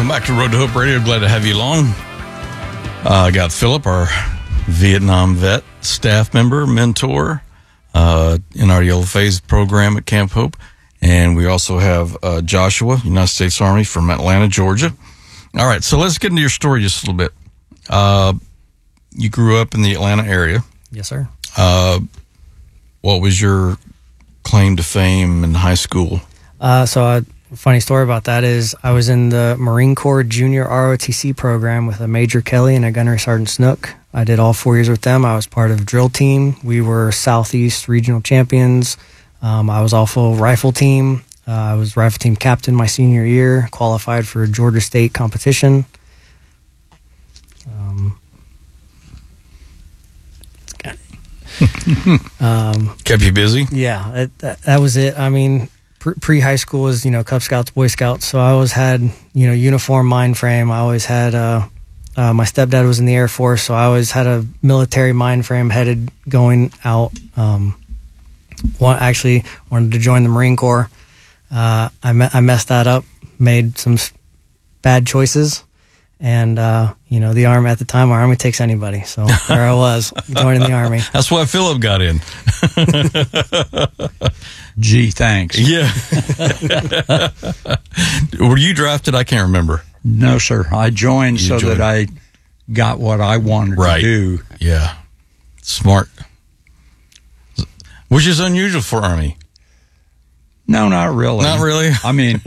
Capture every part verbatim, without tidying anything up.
Welcome back to Road to Hope Radio. Glad to have you along. I uh, got Philip, our Vietnam vet, staff member, mentor uh, in our Yellow Phase program at Camp Hope. And we also have uh, Joshua, United States Army from Atlanta, Georgia. All right, so let's get into your story just a little bit. Uh, you grew up in the Atlanta area. Yes, sir. Uh, what was your claim to fame in high school? Uh, so a funny story about that is I was in the Marine Corps Junior R O T C program with a Major Kelly and a Gunnery Sergeant Snook. I did all four years with them. I was part of drill team. We were Southeast regional champions. Um, I was also rifle team. Uh, I was rifle team captain my senior year, qualified for Georgia State competition. Um, um, Kept you busy? Yeah, it, that, that was it. I mean, pre-high school was, you know, Cub Scouts, Boy Scouts, so I always had, you know, uniform, mind frame. I always had, uh, uh, my stepdad was in the Air Force, so I always had a military mind frame headed going out. Um, one, actually wanted to join the Marine Corps. Uh, I, me- I messed that up, made some bad choices, and, uh, you know, the Army at the time, our Army takes anybody, so there I was, joining the Army. That's why Philip got in. Gee, thanks. Yeah. Were you drafted? I can't remember. No, sir. I joined You so joined. that I got what I wanted Right. to do. Yeah. Smart. Which is unusual for Army. No, not really. Not really? I mean,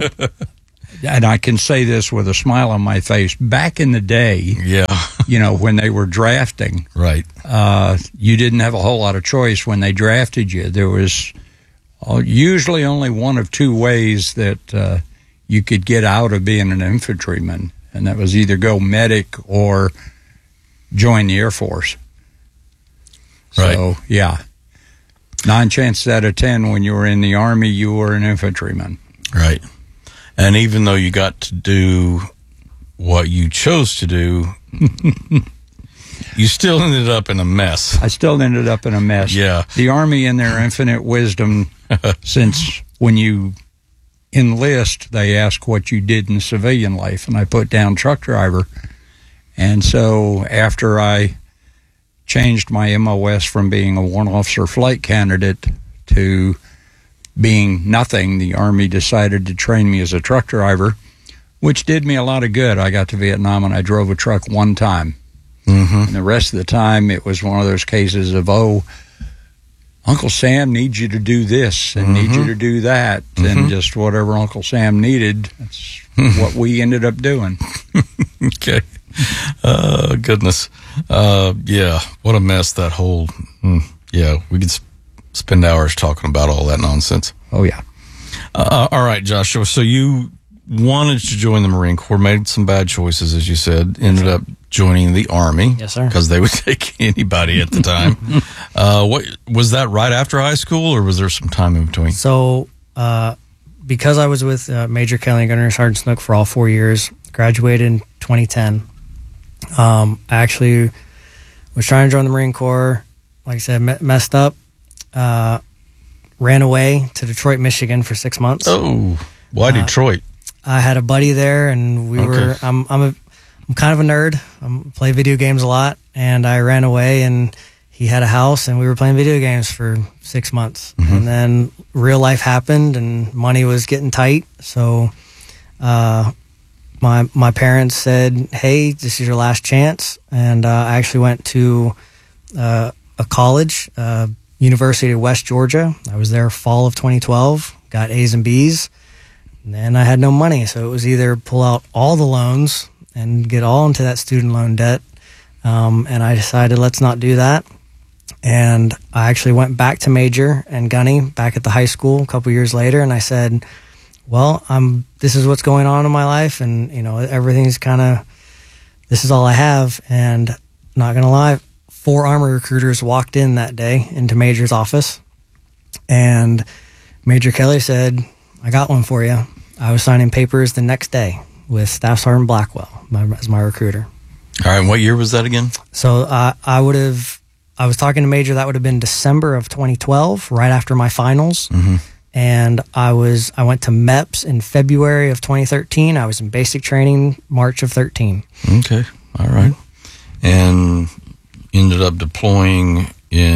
and I can say this with a smile on my face. Back in the day, Yeah. you know, when they were drafting, Right. uh, you didn't have a whole lot of choice when they drafted you. There was uh, usually only one of two ways that uh, you could get out of being an infantryman, and that was either go medic or join the Air Force. Right. So, yeah. Nine chances out of ten, when you were in the Army, you were an infantryman. Right. And even though you got to do what you chose to do, you still ended up in a mess. I still ended up in a mess. Yeah. The Army, in their infinite wisdom, since when you enlist, they ask what you did in civilian life, and I put down truck driver. And so after I changed my M O S from being a warrant officer flight candidate to being nothing, the Army decided to train me as a truck driver, which did me a lot of good. I got to Vietnam and I drove a truck one time. Mm-hmm. And the rest of the time, it was one of those cases of, oh, Uncle Sam needs you to do this and Mm-hmm. needs you to do that. Mm-hmm. And just whatever Uncle Sam needed, that's what we ended up doing. Okay. Uh, goodness. Uh, yeah. What a mess that whole, mm, yeah, we could sp- spend hours talking about all that nonsense. Oh, yeah. Uh, all right, Joshua. So you wanted to join the Marine Corps, made some bad choices, as you said, ended up joining the Army. Yes, sir. Because they would take anybody at the time. uh, what was that right after high school, or was there some time in between? So, uh, because I was with uh, Major Kelly and Gunnery Sergeant Snook for all four years, graduated in twenty ten. Um, I actually was trying to join the Marine Corps. Like I said, me- messed up. Uh, ran away to Detroit, Michigan for six months. Oh, why Uh, Detroit? I had a buddy there, and we Okay. were. I'm. I'm a. I'm kind of a nerd. I play video games a lot, and I ran away, and he had a house, and we were playing video games for six months, Mm-hmm. and then real life happened, and money was getting tight. So, uh, my my parents said, "Hey, this is your last chance," and uh, I actually went to uh, a college, uh, University of West Georgia. I was there fall of twenty twelve. Got A's and B's. And then I had no money, so it was either pull out all the loans and get all into that student loan debt. Um, and I decided let's not do that. And I actually went back to Major and Gunny back at the high school a couple years later, and I said, well, I'm, this is what's going on in my life, and you know everything's kind of, this is all I have. And not going to lie, four Army recruiters walked in that day into Major's office, and Major Kelly said, I got one for you. I was signing papers the next day with Staff Sergeant Blackwell my, as my recruiter. All right. What year was that again? So uh, I would have, I was talking to Major, that would have been December of twenty twelve, right after my finals. Mm-hmm. and I was I went to M E P S in February of twenty thirteen. I was in basic training March of thirteen. Okay, all right. And ended up deploying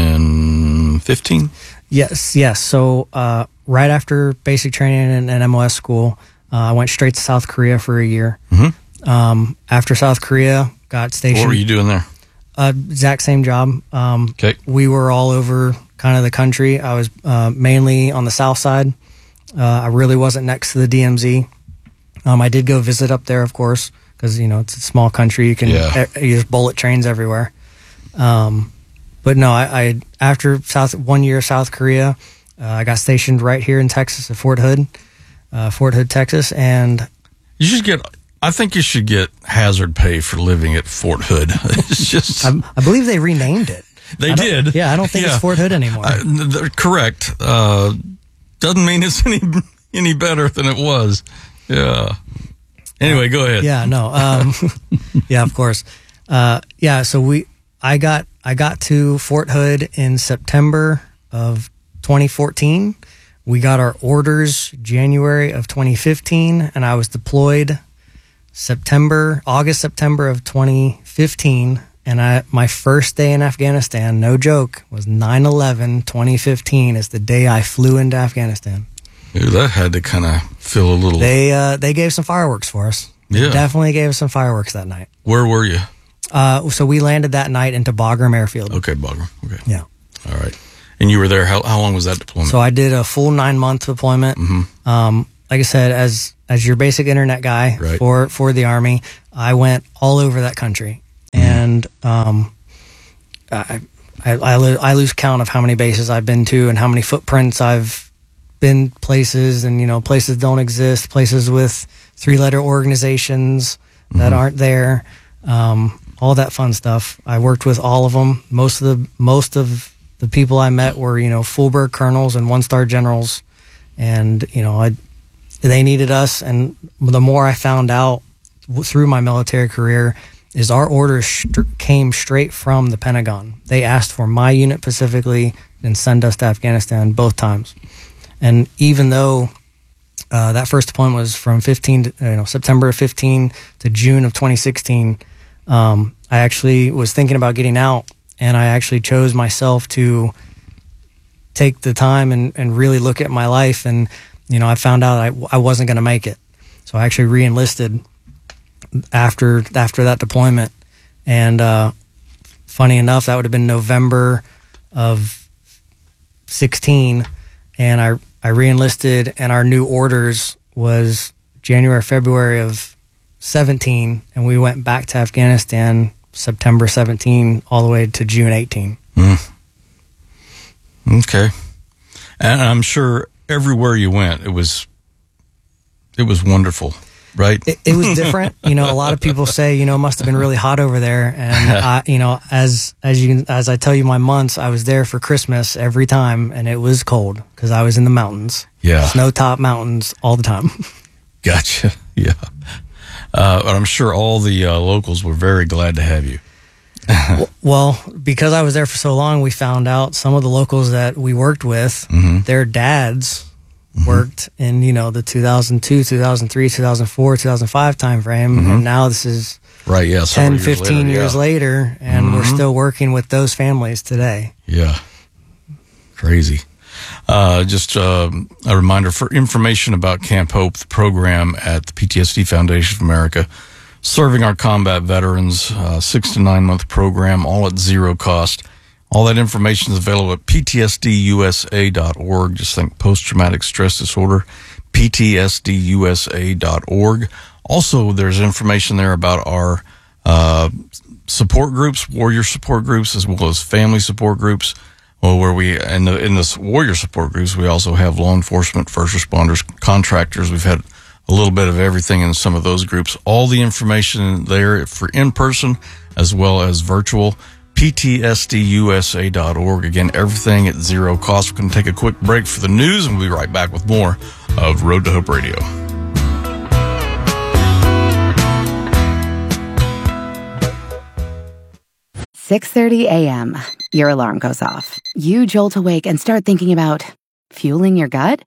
in fifteen? Yes, yes. So uh, right after basic training and, and M O S school, uh, I went straight to South Korea for a year. Mm-hmm. Um, after South Korea, got stationed. What were you doing there? Uh, exact same job. Um, Okay. We were all over kind of the country. I was uh, mainly on the south side. Uh, I really wasn't next to the D M Z. Um, I did go visit up there, of course, because, you know, it's a small country. You can Yeah. uh, use bullet trains everywhere. Um, but no, I, I after South one year South Korea, uh, I got stationed right here in Texas at Fort Hood, uh, Fort Hood, Texas, and You should get, I think you should get hazard pay for living at Fort Hood. It's just, I, I believe they renamed it. they I don't- did. Yeah, I don't think Yeah. it's Fort Hood anymore. Uh, they're correct. Uh, doesn't mean it's any any better than it was. Yeah. Anyway, go ahead. Yeah, no. Um, yeah, of course. Uh, yeah, so we, I got, I got to Fort Hood in September of twenty fourteen. We got our orders January of twenty fifteen, and I was deployed September, August, September of twenty fifteen. And I, my first day in Afghanistan, no joke, was nine eleven twenty fifteen is the day I flew into Afghanistan. Ooh, that had to kind of feel a little. They, uh, they gave some fireworks for us. They Yeah. definitely gave us some fireworks that night. Where were you? Uh, so we landed that night into Bagram Airfield. Okay, Bagram. Okay. Yeah. All right. And you were there. How, how long was that deployment? So I did a full nine month deployment. Mm-hmm. Um, like I said, as as your basic internet guy Right. for for the Army, I went all over that country, Mm-hmm. and um, I, I I lo- I lose count of how many bases I've been to and how many footprints I've been places, and you know places don't exist, places with three letter organizations that Mm-hmm. aren't there. Um, all that fun stuff. I worked with all of them. Most of the most of the people I met were, you know, Fulberg colonels and one star generals, and you know, I they needed us. And the more I found out w- through my military career, is our orders st- came straight from the Pentagon. They asked for my unit specifically and send us to Afghanistan both times. And even though uh, that first deployment was from fifteen, to, you know, September of fifteen to June of twenty sixteen. Um, I actually was thinking about getting out, and I actually chose myself to take the time and, and really look at my life. And, you know, I found out I, I wasn't going to make it. So I actually re-enlisted after, after that deployment. And, uh, funny enough, that would have been November of sixteen. And I, I re-enlisted, and our new orders was January, February of seventeen, and we went back to Afghanistan September seventeen all the way to June eighteen. Mm. Okay. And I'm sure everywhere you went, it was it was wonderful, right? It, it was different. You know, a lot of people say, you know, it must have been really hot over there. And I, you know, as as you can, as I tell you my months, I was there for Christmas every time, and it was cold because I was in the mountains. Yeah. Snow top mountains all the time. Gotcha. Yeah. Uh, but I'm sure all the uh, locals were very glad to have you. Well, because I was there for so long, we found out some of the locals that we worked with, Mhm. their dads worked in, you know, the two thousand two, two thousand three, two thousand four, two thousand five time frame. And now this is Right, yeah. several ten, fifteen later, years yeah. later, and we're still working with those families today. Yeah. Crazy. Uh, just uh, a reminder for information about Camp Hope, the program at the P T S D Foundation of America, serving our combat veterans, uh, six to nine month program, all at zero cost. All that information is available at P T S D U S A dot org. Just think post-traumatic stress disorder, P T S D U S A dot org. Also, there's information there about our uh, support groups, warrior support groups, as well as family support groups. Well, where we, in the, in this warrior support groups, we also have law enforcement, first responders, contractors. We've had a little bit of everything in some of those groups. All the information there for in-person as well as virtual, P T S D U S A dot org. Again, everything at zero cost. We're going to take a quick break for the news, and we'll be right back with more of Road to Hope Radio. six thirty a.m. Your alarm goes off. You jolt awake and start thinking about fueling your gut?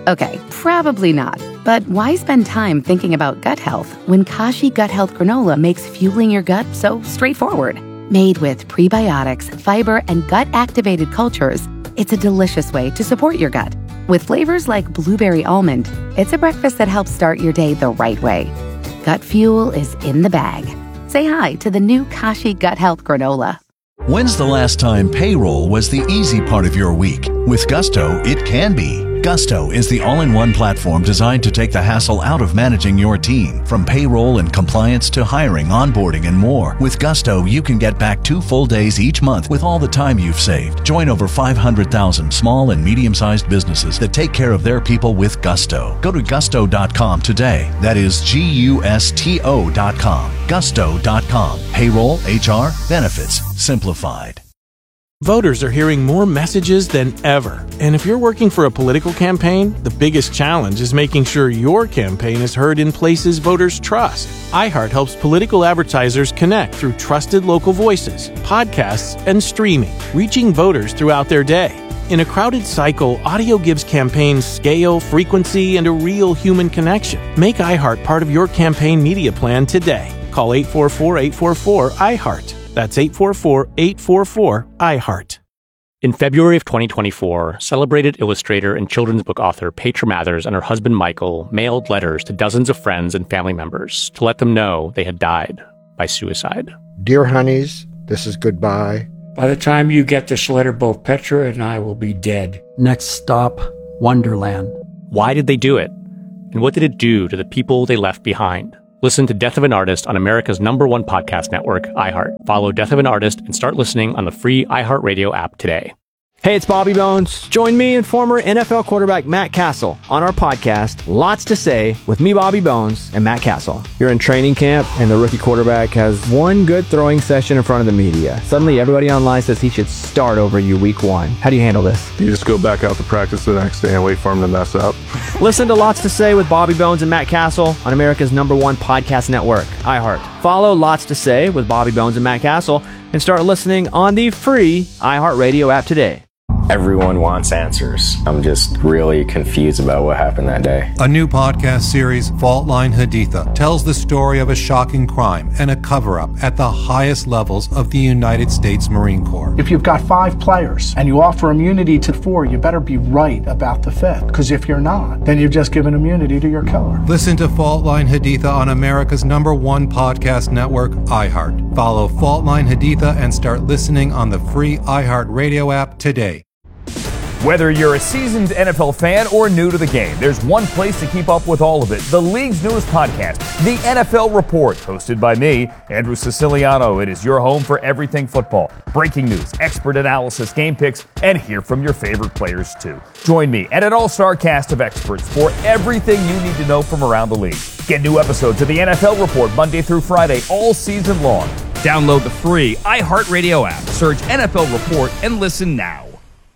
Okay, probably not. But why spend time thinking about gut health when Kashi Gut Health Granola makes fueling your gut so straightforward? Made with prebiotics, fiber, and gut-activated cultures, it's a delicious way to support your gut. With flavors like blueberry almond, it's a breakfast that helps start your day the right way. Gut fuel is in the bag. Say hi to the new Kashi Gut Health Granola. When's the last time payroll was the easy part of your week? With Gusto, it can be. Gusto is the all-in-one platform designed to take the hassle out of managing your team, from payroll and compliance to hiring, onboarding, and more. With Gusto, you can get back two full days each month with all the time you've saved. Join over five hundred thousand small and medium-sized businesses that take care of their people with Gusto. Go to gusto dot com today. That is G U S T O dot com. gusto dot com. Payroll, H R, benefits, simplified. Voters are hearing more messages than ever. And if you're working for a political campaign, the biggest challenge is making sure your campaign is heard in places voters trust. iHeart helps political advertisers connect through trusted local voices, podcasts, and streaming, reaching voters throughout their day. In a crowded cycle, audio gives campaigns scale, frequency, and a real human connection. Make iHeart part of your campaign media plan today. Call eight four four, eight four four, iHeart. That's eight four four, eight four four, iHeart. In February of twenty twenty-four, celebrated illustrator and children's book author Petra Mathers and her husband Michael mailed letters to dozens of friends and family members to let them know they had died by suicide. Dear honeys, this is goodbye. By the time you get this letter, both Petra and I will be dead. Next stop, Wonderland. Why did they do it? And what did it do to the people they left behind? Listen to Death of an Artist on America's number one podcast network, iHeart. Follow Death of an Artist and start listening on the free iHeartRadio app today. Hey, it's Bobby Bones. Join me and former N F L quarterback Matt Castle on our podcast, Lots to Say, with me, Bobby Bones, and Matt Castle. You're in training camp, and the rookie quarterback has one good throwing session in front of the media. Suddenly, everybody online says he should start over you week one. How do you handle this? You just go back out to practice the next day and wait for him to mess up. Listen to Lots to Say with Bobby Bones and Matt Castle on America's number one podcast network, iHeart. Follow Lots to Say with Bobby Bones and Matt Castle and start listening on the free iHeartRadio app today. Everyone wants answers. I'm just really confused about what happened that day. A new podcast series, Fault Line Haditha, tells the story of a shocking crime and a cover-up at the highest levels of the United States Marine Corps. If you've got five players and you offer immunity to four, you better be right about the fifth. Because if you're not, then you've just given immunity to your killer. Listen to Fault Line Haditha on America's number one podcast network, iHeart. Follow Fault Line Haditha and start listening on the free iHeart Radio app today. Whether you're a seasoned N F L fan or new to the game, there's one place to keep up with all of it. The league's newest podcast, The N F L Report, hosted by me, Andrew Siciliano. It is your home for everything football. Breaking news, expert analysis, game picks, and hear from your favorite players too. Join me and an all-star cast of experts for everything you need to know from around the league. Get new episodes of The N F L Report Monday through Friday all season long. Download the free iHeartRadio app, search N F L Report, and listen now.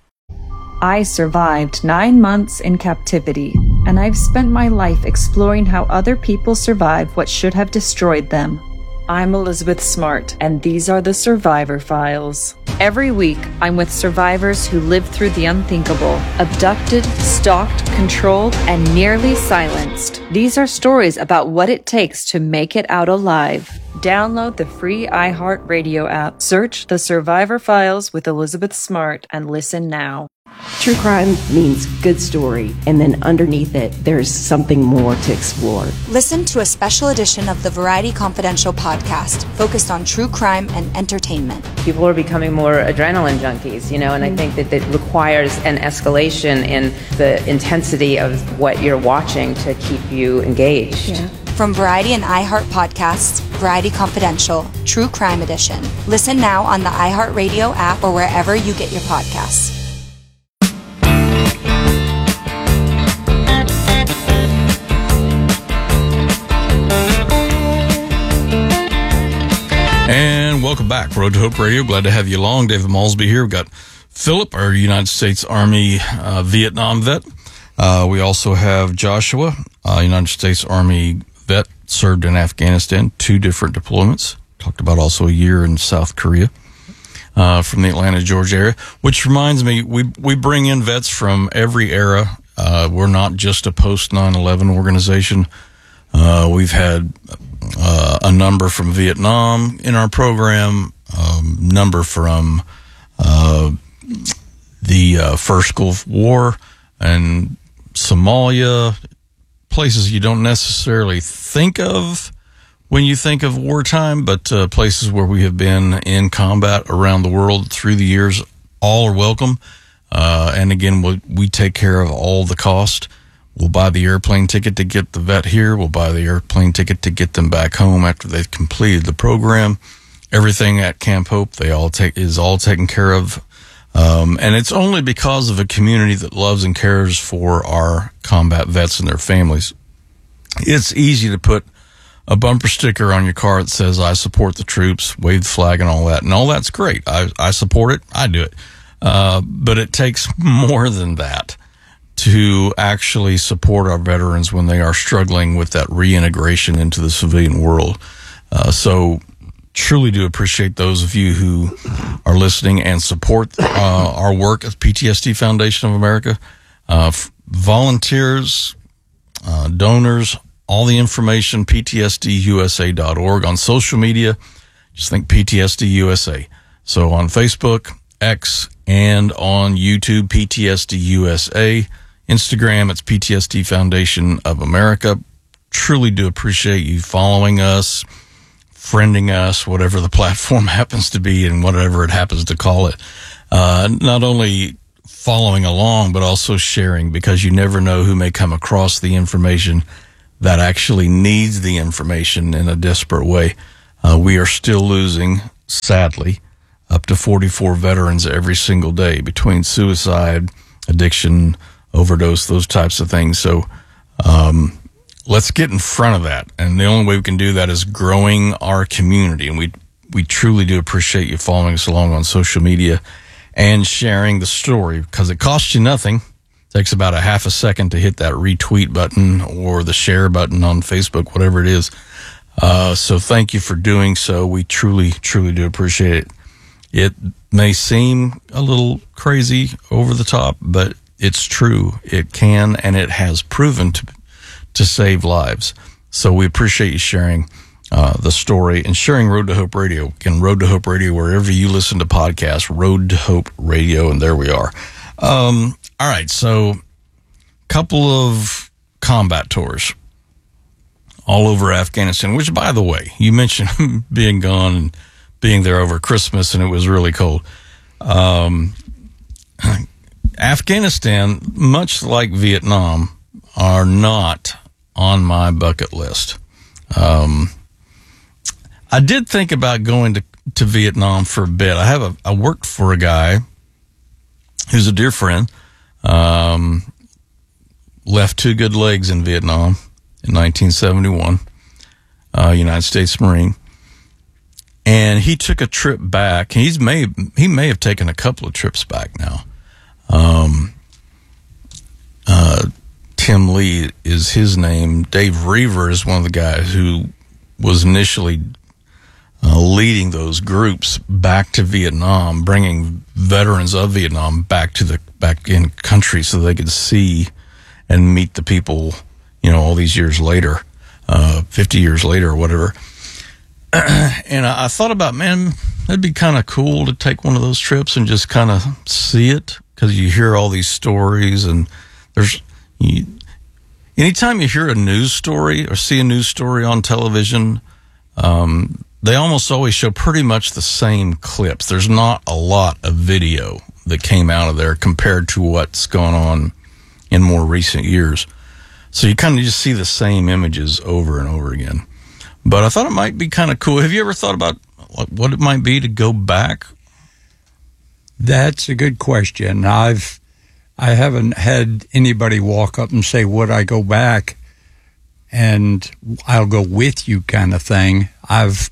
I survived nine months in captivity, and I've spent my life exploring how other people survived what should have destroyed them. I'm Elizabeth Smart, and these are the Survivor Files. Every week, I'm with survivors who lived through the unthinkable, abducted, stalked, controlled, and nearly silenced. These are stories about what it takes to make it out alive. Download the free iHeartRadio app, search The Survivor Files with Elizabeth Smart, and listen now. True crime means good story, and then underneath it, there's something more to explore. Listen to a special edition of the Variety Confidential podcast focused on true crime and entertainment. People are becoming more adrenaline junkies, you know, and I think that it requires an escalation in the intensity of what you're watching to keep you engaged. Yeah. From Variety and iHeart podcasts, Variety Confidential, True Crime Edition. Listen now on the iHeartRadio app or wherever you get your podcasts. And welcome back, Road to Hope Radio. Glad to have you along. David Malsby here. We've got Philip, our United States Army uh, Vietnam vet. Uh, we also have Joshua, uh, United States Army vet, served in Afghanistan, two different deployments. Talked about also a year in South Korea uh, from the Atlanta, Georgia area. Which reminds me, we we bring in vets from every era Uh, we're not just a post nine eleven organization. Uh, we've had uh, a number from Vietnam in our program, a um, number from uh, the uh, first Gulf War and Somalia, places you don't necessarily think of when you think of wartime, but uh, places where we have been in combat around the world through the years. All are welcome. Uh, and again, we, we take care of all the cost. We'll buy the airplane ticket to get the vet here. We'll buy the airplane ticket to get them back home after they've completed the program. Everything at Camp Hope, they all take is all taken care of. Um, and it's only because of a community that loves and cares for our combat vets and their families. It's easy to put a bumper sticker on your car that says, I support the troops, wave the flag and all that. And all that's great. I, I support it. I do it. Uh, but it takes more than that to actually support our veterans when they are struggling with that reintegration into the civilian world. Uh, so truly do appreciate those of you who are listening and support uh, our work at P T S D Foundation of America. Uh, f- volunteers, uh, donors, all the information, P T S D U S A dot org. On social media, just think P T S D U S A. So on Facebook, X, and on YouTube, P T S D U S A. Instagram, it's P T S D Foundation of America. Truly do appreciate you following us, friending us, whatever the platform happens to be and whatever it happens to call it. Uh, not only following along, but also sharing, because you never know who may come across the information that actually needs the information in a desperate way. Uh, we are still losing, sadly, up to forty-four veterans every single day between suicide, addiction, overdose, those types of things. So um, let's get in front of that. And the only way we can do that is growing our community. And we we truly do appreciate you following us along on social media and sharing the story, because it costs you nothing. It takes about a half a second to hit that retweet button or the share button on Facebook, whatever it is. Uh, so thank you for doing so. We truly, truly do appreciate it. It may seem a little crazy, over the top, but it's true. It can, and it has proven to to save lives. So we appreciate you sharing uh, the story and sharing Road to Hope Radio. Again, Road to Hope Radio, wherever you listen to podcasts, Road to Hope Radio, and there we are. Um, all right, so couple of combat tours all over Afghanistan, which, by the way, you mentioned being gone and being there over Christmas, and it was really cold. Um, Afghanistan, much like Vietnam, are not on my bucket list. Um, I did think about going to, to Vietnam for a bit. I have a, I worked for a guy who's a dear friend, um, left two good legs in Vietnam in nineteen seventy-one, uh, United States Marine. And he took a trip back. He's may he may have taken a couple of trips back now. Um, uh, Tim Lee is his name. Dave Reaver is one of the guys who was initially uh, leading those groups back to Vietnam, bringing veterans of Vietnam back to the back in country so they could see and meet the people, you know, all these years later, uh, fifty years later or whatever. And I, I thought about, man, that'd be kind of cool to take one of those trips and just kind of see it, because you hear all these stories, and there's you, anytime you hear a news story or see a news story on television, um, they almost always show pretty much the same clips. There's not a lot of video that came out of there compared to what's gone on in more recent years. So you kind of just see the same images over and over again. But I thought it might be kind of cool. Have you ever thought about what it might be to go back? That's a good question. I've, I haven't had anybody walk up and say, would I go back? And I'll go with you kind of thing. I've,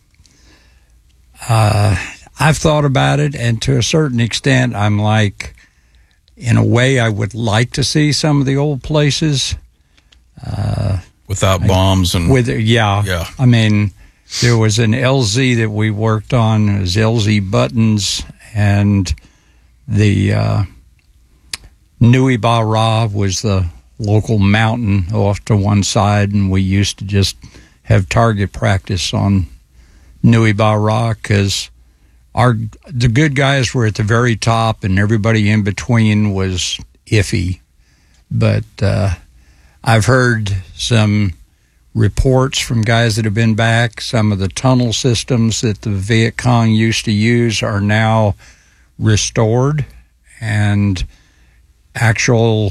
uh, I've thought about it, and to a certain extent, I'm like, in a way, I would like to see some of the old places. Uh, Without bombs and... With, yeah. Yeah. I mean, there was an L Z that we worked on. It was L Z Buttons, and the uh, Nui Ba Ra was the local mountain off to one side, and we used to just have target practice on Nui-Ba Rock because our the good guys were at the very top, and everybody in between was iffy. But uh, I've heard some reports from guys that have been back. Some of the tunnel systems that the Viet Cong used to use are now restored, and actual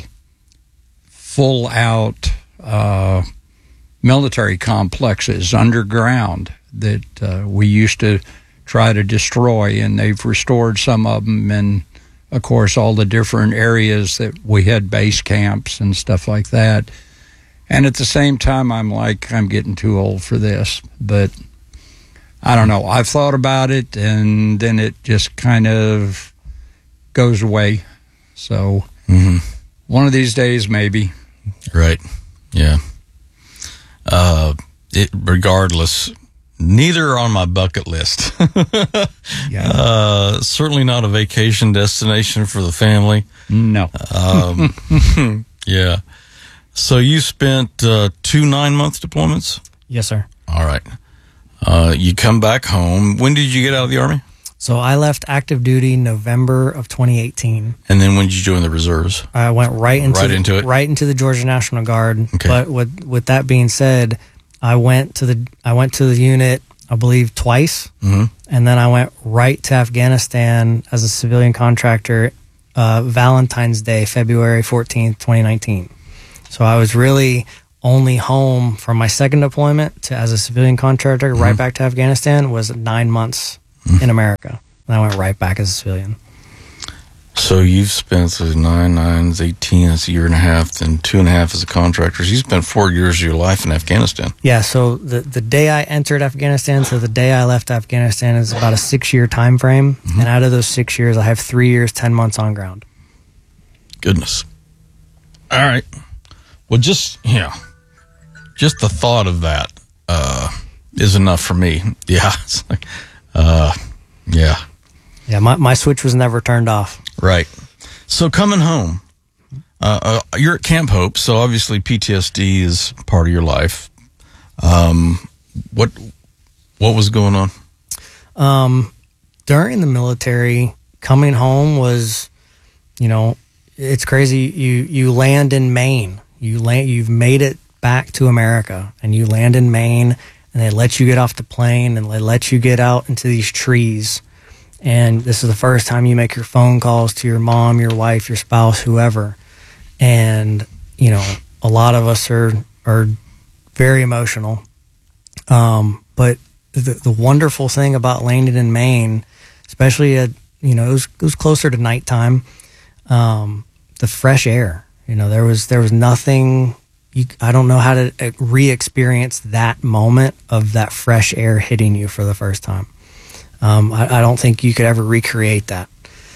full-out uh, military complexes underground that uh, we used to try to destroy, and they've restored some of them, and of course all the different areas that we had base camps and stuff like that. And at the same time, I'm like, I'm getting too old for this. But I don't know. I've thought about it, and then it just kind of goes away. So mm-hmm. one of these days, maybe. Right. Yeah. Uh, it, regardless, neither are on my bucket list. yeah. Uh, certainly not a vacation destination for the family. No. Um, yeah. So you spent uh, two nine-month deployments? Yes, sir. All right. Uh, you come back home. When did you get out of the Army? So I left active duty November of twenty eighteen. And then when did you join the reserves? I went right into right the, into it, right into the Georgia National Guard. Okay. But with with that being said, I went to the I went to the unit, I believe, twice, mm-hmm. and then I went right to Afghanistan as a civilian contractor. Uh, Valentine's Day, February fourteenth, twenty nineteen. So I was really only home from my second deployment to as a civilian contractor, mm-hmm. right back to Afghanistan, was nine months mm-hmm. in America. And I went right back as a civilian. So you've spent so nine, nine, eighteen, that's a year and a half, then two and a half as a contractor. So you spent four years of your life in Afghanistan. Yeah, so the, the day I entered Afghanistan to the day I left Afghanistan is about a six-year time frame. Mm-hmm. And out of those six years, I have three years, ten months on ground. Goodness. All right. Well, just, yeah, just the thought of that uh, is enough for me. Yeah. It's like, uh, yeah. Yeah, my, my switch was never turned off. Right. So coming home, uh, uh, you're at Camp Hope, so obviously P T S D is part of your life. Um, what what was going on? Um, during the military, coming home was, you know, it's crazy. You you land in Maine. You land. You've made it back to America, and you land in Maine, and they let you get off the plane, and they let you get out into these trees. And this is the first time you make your phone calls to your mom, your wife, your spouse, whoever. And, you know, a lot of us are, are very emotional. Um, but the, the wonderful thing about landing in Maine, especially at, you know, it was, it was closer to nighttime, um, the fresh air, you know, there was, there was nothing, you, I don't know how to re-experience that moment of that fresh air hitting you for the first time. Um, I, I don't think you could ever recreate that.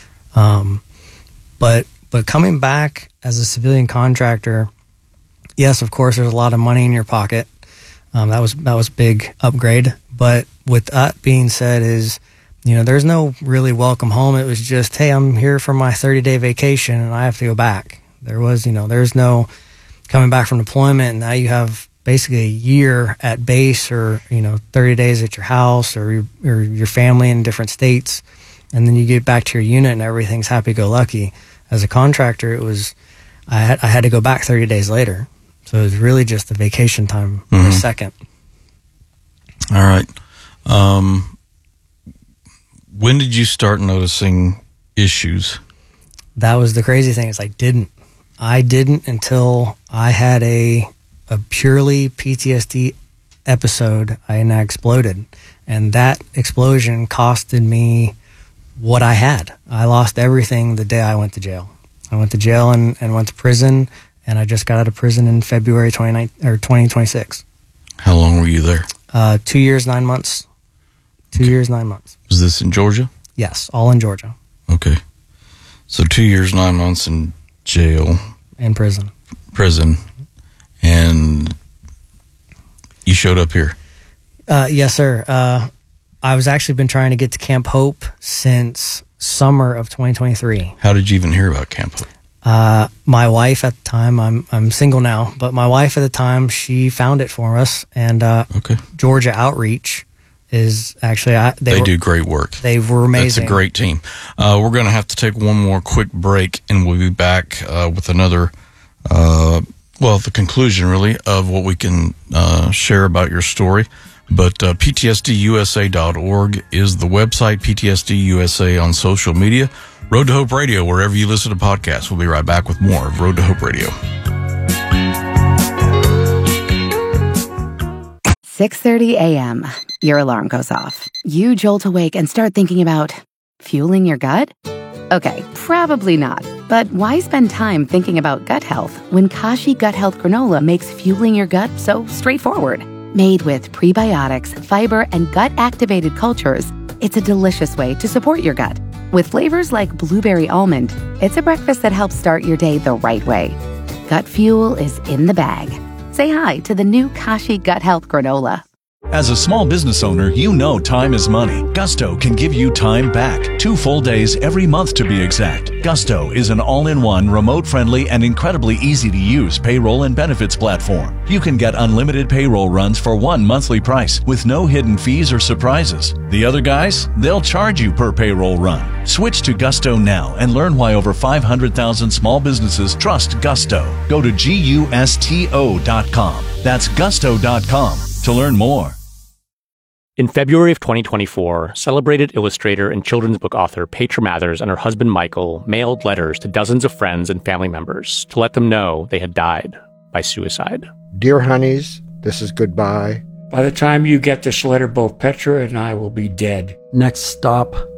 Um, but but coming back as a civilian contractor, yes, of course, there's a lot of money in your pocket. Um, that was that was a big upgrade. But with that being said, is you know there's no really welcome home. It was just, hey, I'm here for my thirty day vacation and I have to go back. There was you know there's no coming back from deployment and now you have basically a year at base, or you know, thirty days at your house, or your, or your family in different states, and then you get back to your unit and everything's happy-go-lucky. As a contractor, it was I had I had to go back thirty days later, so it was really just the vacation time for mm-hmm. a second. All right. Um, when did you start noticing issues? That was the crazy thing. Is I didn't. I didn't until I had a. a purely P T S D episode, and I exploded. And that explosion costed me what I had. I lost everything the day I went to jail. I went to jail and, and went to prison, and I just got out of prison in February or twenty twenty-six. How long were you there? Uh, two years, nine months. Two okay. years, nine months. Was this in Georgia? Yes, all in Georgia. Okay. So two years, nine months in jail. In prison. Prison. And you showed up here? Uh, yes, sir. Uh, I was actually been trying to get to Camp Hope since summer of twenty twenty-three. How did you even hear about Camp Hope? Uh, my wife at the time, I'm I'm single now, but my wife at the time, she found it for us, and uh, okay. Georgia Outreach is actually I, they, they were, do great work. They were amazing. That's a great team. Uh, we're going to have to take one more quick break, and we'll be back uh, with another. Uh, well, the conclusion really of what we can uh, share about your story. But uh, P T S D U S A dot org is the website. P T S D U S A on social media. Road to Hope Radio, wherever you listen to podcasts. We'll be right back with more of Road to Hope Radio. six thirty a.m. Your alarm goes off. You jolt awake and start thinking about fueling your gut? Okay, probably not. But why spend time thinking about gut health when Kashi Gut Health Granola makes fueling your gut so straightforward? Made with prebiotics, fiber, and gut-activated cultures, it's a delicious way to support your gut. With flavors like blueberry almond, it's a breakfast that helps start your day the right way. Gut fuel is in the bag. Say hi to the new Kashi Gut Health Granola. As a small business owner, you know time is money. Gusto can give you time back. Two full days every month to be exact. Gusto is an all-in-one, remote-friendly, and incredibly easy-to-use payroll and benefits platform. You can get unlimited payroll runs for one monthly price with no hidden fees or surprises. The other guys, they'll charge you per payroll run. Switch to Gusto now and learn why over five hundred thousand small businesses trust Gusto. Go to gusto dot com. That's gusto dot com to learn more. In February of twenty twenty-four, celebrated illustrator and children's book author Petra Mathers and her husband Michael mailed letters to dozens of friends and family members to let them know they had died by suicide. Dear honeys, this is goodbye. By the time you get this letter, both Petra and I will be dead. Next stop,